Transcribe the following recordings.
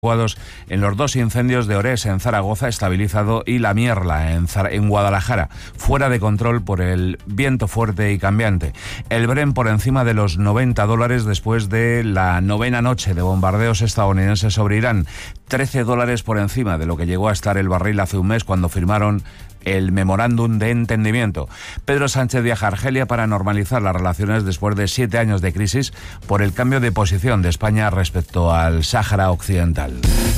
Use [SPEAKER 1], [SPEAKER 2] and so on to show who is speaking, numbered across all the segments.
[SPEAKER 1] en los dos incendios de Orés en Zaragoza, estabilizado, y La Mierla en Guadalajara, fuera de control por el viento fuerte y cambiante. El Bren por encima de los $90 después de la 9ª noche de bombardeos estadounidenses sobre Irán. $13 por encima de lo que llegó a estar el barril hace un mes cuando firmaron el memorándum de entendimiento. Pedro Sánchez viaja a Argelia para normalizar las relaciones después de 7 años de crisis por el cambio de posición de España respecto al Sáhara Occidental.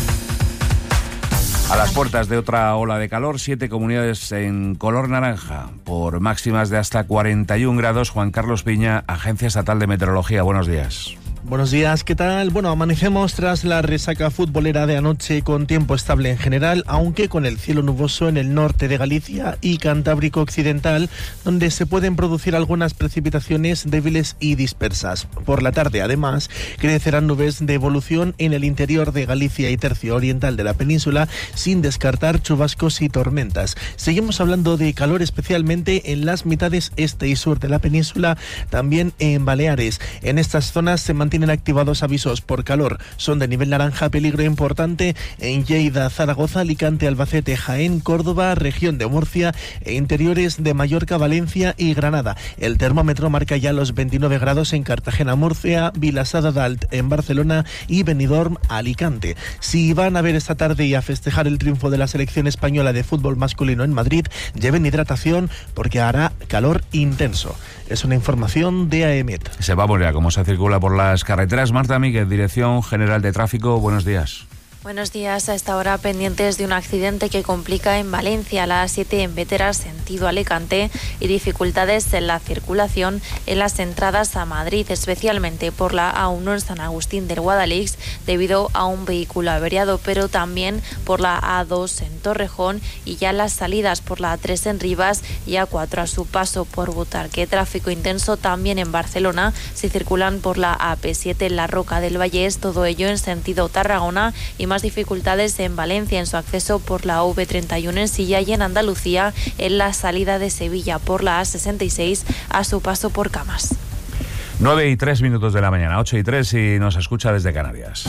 [SPEAKER 1] A las puertas de otra ola de calor, 7 comunidades en color naranja por máximas de hasta 41 grados. Juan Carlos Piña, Agencia Estatal de Meteorología, buenos días.
[SPEAKER 2] Buenos días, ¿qué tal? Bueno, amanecemos tras la resaca futbolera de anoche con tiempo estable en general, aunque con el cielo nuboso en el norte de Galicia y Cantábrico Occidental, donde se pueden producir algunas precipitaciones débiles y dispersas. Por la tarde, además, crecerán nubes de evolución en el interior de Galicia y tercio oriental de la península, sin descartar chubascos y tormentas. Seguimos hablando de calor, especialmente en las mitades este y sur de la península, también en Baleares. En estas zonas se mantienen activados avisos por calor. Son de nivel naranja, peligro importante en Lleida, Zaragoza, Alicante, Albacete, Jaén, Córdoba, región de Murcia e interiores de Mallorca, Valencia y Granada. El termómetro marca ya los 29 grados en Cartagena, Murcia, Vilassar de Dalt en Barcelona y Benidorm, Alicante. Si van a ver esta tarde y a festejar el triunfo de la selección española de fútbol masculino en Madrid, lleven hidratación porque hará calor intenso. Es una información de AEMET.
[SPEAKER 1] Se va a volver a cómo se circula por las carreteras. Marta Míguez, Dirección General de Tráfico, buenos días.
[SPEAKER 3] Buenos días. A esta hora pendientes de un accidente que complica en Valencia, la A7 en Bétera, sentido Alicante, y dificultades en la circulación en las entradas a Madrid, especialmente por la A1 en San Agustín del Guadalix, debido a un vehículo averiado, pero también por la A2 en Torrejón y ya las salidas por la A3 en Rivas y A4 a su paso por Butarque. Tráfico intenso también en Barcelona, si circulan por la AP7 en la Roca del Vallés, todo ello en sentido Tarragona, y más dificultades en Valencia en su acceso por la V31 en Silla y en Andalucía en la salida de Sevilla por la A66 a su paso por Camas.
[SPEAKER 1] 9:03 de la mañana, 8:03 y nos escucha desde Canarias.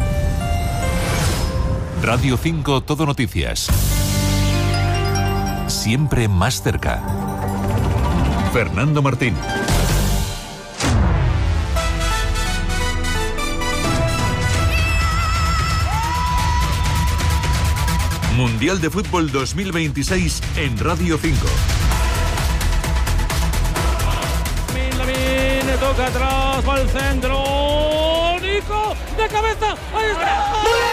[SPEAKER 4] Radio 5 Todo Noticias. Siempre más cerca. Fernando Martín. Mundial de Fútbol 2026 en Radio 5.
[SPEAKER 5] Lamine toca atrás, va al centro. Nico, de cabeza. Ahí está.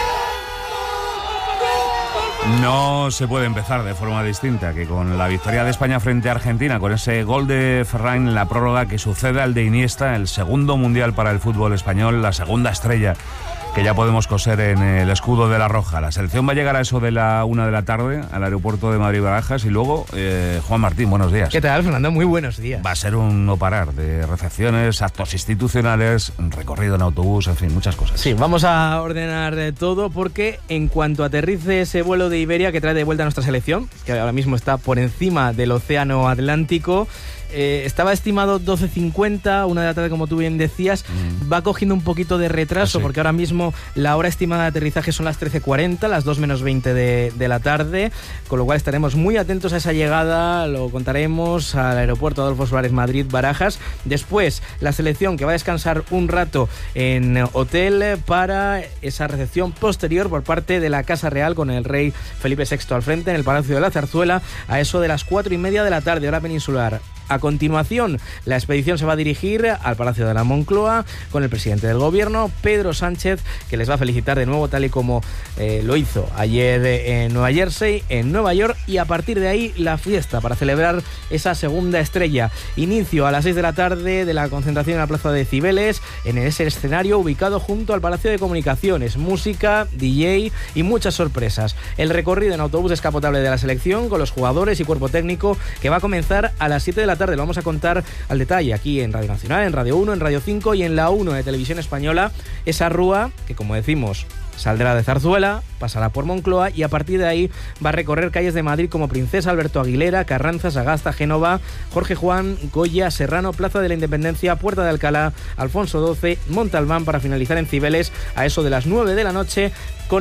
[SPEAKER 1] No se puede empezar de forma distinta que con la victoria de España frente a Argentina, con ese gol de Ferran en la prórroga que sucede al de Iniesta, el segundo mundial para el fútbol español, la segunda estrella que ya podemos coser en el escudo de la Roja. La selección va a llegar a eso de la 1 de la tarde al aeropuerto de Madrid-Barajas y luego, Juan Martín, buenos días.
[SPEAKER 6] ¿Qué tal, Fernando? Muy buenos días.
[SPEAKER 1] Va a ser un no parar de recepciones, actos institucionales, recorrido en autobús, en fin, muchas cosas.
[SPEAKER 6] Sí, vamos a ordenar todo porque en cuanto aterrice ese vuelo de Iberia que trae de vuelta a nuestra selección, que ahora mismo está por encima del Océano Atlántico, estaba estimado 12:50, 1 de la tarde, como tú bien decías. Va cogiendo un poquito de retraso, porque ahora mismo la hora estimada de aterrizaje son las 13:40, las 2 menos 20 de la tarde, con lo cual estaremos muy atentos a esa llegada. Lo contaremos al aeropuerto Adolfo Suárez Madrid-Barajas. Después la selección, que va a descansar un rato en hotel para esa recepción posterior por parte de la Casa Real, con el rey Felipe VI al frente en el Palacio de la Zarzuela, a eso de las 4:30 de la tarde, hora peninsular. A continuación, la expedición se va a dirigir al Palacio de la Moncloa con el presidente del gobierno, Pedro Sánchez, que les va a felicitar de nuevo, tal y como lo hizo ayer en Nueva Jersey, en Nueva York, y a partir de ahí la fiesta para celebrar esa segunda estrella. Inicio a las 6 de la tarde de la concentración en la Plaza de Cibeles, en ese escenario ubicado junto al Palacio de Comunicaciones. Música, DJ y muchas sorpresas. El recorrido en autobús descapotable de la selección con los jugadores y cuerpo técnico, que va a comenzar a las 7 de la tarde. Lo vamos a contar al detalle aquí en Radio Nacional, en Radio 1, en Radio 5 y en la 1 de Televisión Española. Esa rúa que, como decimos, saldrá de Zarzuela, pasará por Moncloa y a partir de ahí va a recorrer calles de Madrid como Princesa, Alberto Aguilera, Carranza, Sagasta, Génova, Jorge Juan, Goya, Serrano, Plaza de la Independencia, Puerta de Alcalá, Alfonso XII, Montalbán, para finalizar en Cibeles a eso de las 9 de la noche con